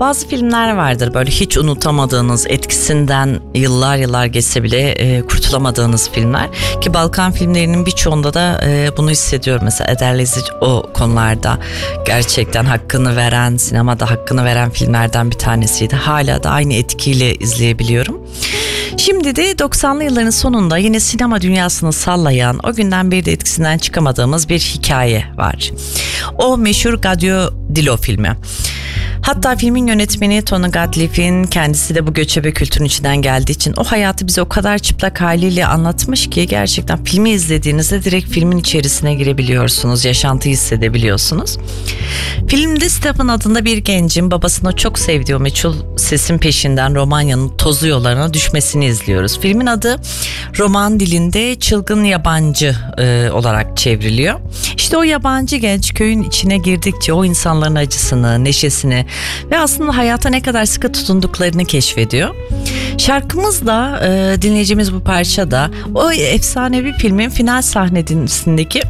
Bazı filmler vardır böyle hiç unutamadığınız, etkisinden yıllar yıllar geçse bile kurtulamadığınız filmler. Ki Balkan filmlerinin birçoğunda da bunu hissediyorum. Mesela Eder Lezic o konularda gerçekten hakkını veren, sinemada hakkını veren filmlerden bir tanesiydi. Hala da aynı etkiyle izleyebiliyorum. Şimdi de 90'lı yılların sonunda yine sinema dünyasını sallayan, o günden beri de etkisinden çıkamadığımız bir hikaye var. O meşhur Gadio Dilo filmi. Hatta filmin yönetmeni Tony Gottlieb'in kendisi de bu göçebe kültürün içinden geldiği için o hayatı bize o kadar çıplak haliyle anlatmış ki gerçekten filmi izlediğinizde direkt filmin içerisine girebiliyorsunuz, yaşantıyı hissedebiliyorsunuz. Filmde Stefan adında bir gencin babasını çok sevdiği o meçhul sesin peşinden Romanya'nın tozlu yollarına düşmesini izliyoruz. Filmin adı roman dilinde çılgın yabancı olarak çevriliyor. İşte o yabancı genç köyün içine girdikçe o insanların acısını, neşesini ve aslında hayata ne kadar sıkı tutunduklarını keşfediyor. Şarkımız da dinleyeceğimiz bu parça da o efsanevi filmin final sahnesindeki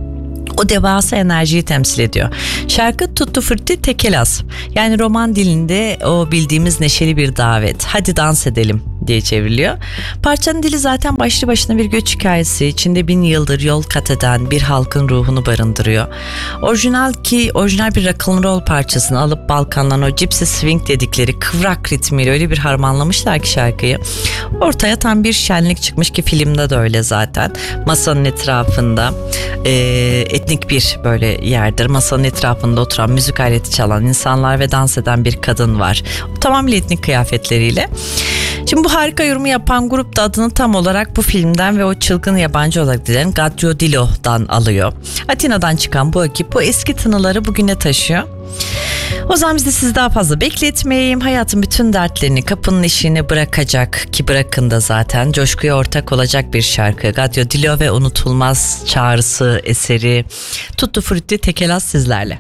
o devasa enerjiyi temsil ediyor. Şarkı Tutto Frutti Tekelas, yani roman dilinde o bildiğimiz neşeli bir davet. Hadi dans edelim diye çevriliyor. Parçanın dili zaten başlı başına bir göç hikayesi. İçinde 1000 yıldır yol kat eden bir halkın ruhunu barındırıyor. Orijinal bir rock and roll parçasını alıp Balkan'dan o gypsy swing dedikleri kıvrak ritmiyle öyle bir harmanlamışlar ki şarkıyı. Ortaya tam bir şenlik çıkmış ki filmde de öyle zaten. Masanın etrafında etnik bir böyle yerdir. Masanın etrafında oturan, müzik aleti çalan insanlar ve dans eden bir kadın var. Tamamıyla etnik kıyafetleriyle. Şimdi bu harika yorumu yapan grup da adını tam olarak bu filmden ve o çılgın yabancı olarak dilenen Gadio Dilo'dan alıyor. Atina'dan çıkan bu ekip bu eski tınıları bugüne taşıyor. O zaman biz de sizi daha fazla bekletmeyeyim. Hayatın bütün dertlerini kapının eşiğine bırakacak, ki bırakın da zaten, coşkuya ortak olacak bir şarkı. Gadio Dilo ve unutulmaz çağrısı eseri Tutto Frutti Tekelas sizlerle.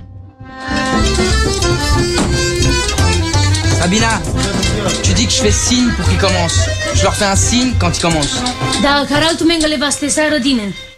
Sabina, tu dis que je fais signe pour qu'ils commencent. Je leur fais un signe quand ils commencent. Da, Harald, tu mengele vastesa rodinen.